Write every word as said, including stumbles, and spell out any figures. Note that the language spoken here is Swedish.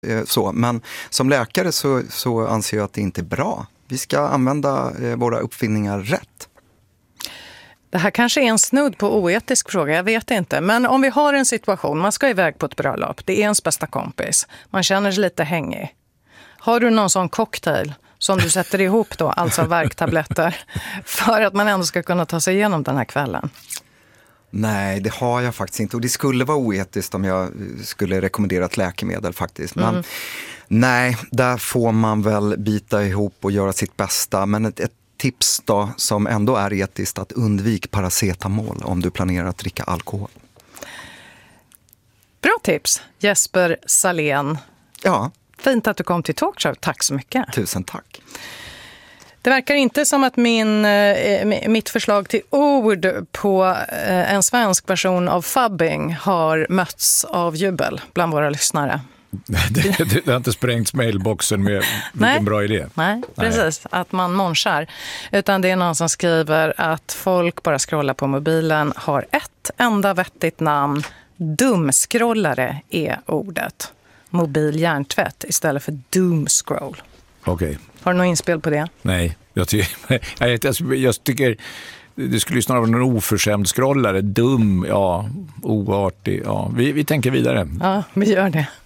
Eh, så. Men som läkare så, så anser jag att det inte är bra. Vi ska använda eh, våra uppfinningar rätt. Det här kanske är en snudd på oetisk fråga, jag vet inte. Men om vi har en situation, man ska iväg på ett bröllop, det är ens bästa kompis, man känner sig lite hängig. Har du någon sån cocktail som du sätter ihop då, alltså värktabletter, för att man ändå ska kunna ta sig igenom den här kvällen? Nej, det har jag faktiskt inte. Och det skulle vara oetiskt om jag skulle rekommendera ett läkemedel faktiskt. Men mm. nej, där får man väl bita ihop och göra sitt bästa. Men ett, ett tips då som ändå är etiskt, att undvik paracetamol om du planerar att dricka alkohol. Bra tips, Jesper Salén. Ja. Fint att du kom till Talkshow. Tack så mycket. Tusen tack. Det verkar inte som att min, mitt förslag till ord på en svensk version av fubbing har mötts av jubel bland våra lyssnare. det, det, det har inte sprängts mailboxen med vilken bra idé. Nej, precis. Nej. Att man monchar. Utan det är någon som skriver att folk bara scrollar på mobilen, har ett enda vettigt namn. Dumskrollare är ordet. Mobil hjärntvätt istället för doomscroll. Okej. Okay. Har du något inspel på det? Nej, jag tycker, jag, jag tycker det skulle snarare vara en oförskämd scrollare. Dum, ja, oartig. Ja. Vi, vi tänker vidare. Ja, vi gör det.